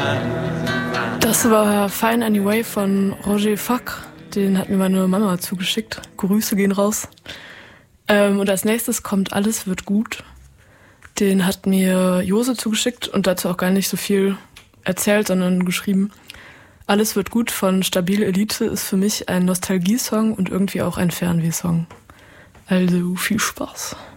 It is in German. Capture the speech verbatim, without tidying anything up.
Das war Fine Anyway von Roger Fak. Den hat mir meine Mama zugeschickt. Grüße gehen raus. Ähm, und als nächstes kommt Alles wird gut. Den hat mir Jose zugeschickt und dazu auch gar nicht so viel erzählt, sondern geschrieben. Alles wird gut von Stabile Elite ist für mich ein Nostalgiesong und irgendwie auch ein Fernwehsong. Also viel Spaß.